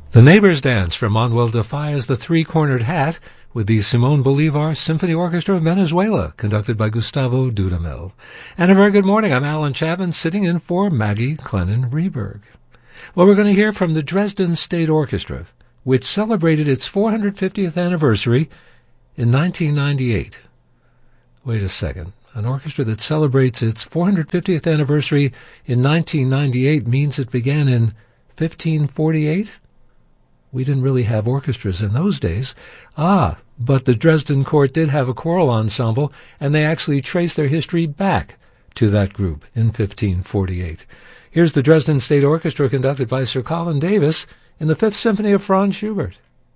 The Neighbor's Dance from Manuel de Falla's The Three-Cornered Hat with the Simón Bolívar Symphony Orchestra of Venezuela, conducted by Gustavo Dudamel. And a very good morning. I'm Alan Chapman, sitting in for Maggie Clennon Rehberg. Well, we're going to hear from the Dresden State Orchestra, which celebrated its 450th anniversary in 1998. Wait a second. An orchestra that celebrates its 450th anniversary in 1998 means it began in 1548? We didn't really have orchestras in those days. But the Dresden Court did have a choral ensemble, and they actually traced their history back to that group in 1548. Here's the Dresden State Orchestra conducted by Sir Colin Davis in the Fifth Symphony of Franz Schubert.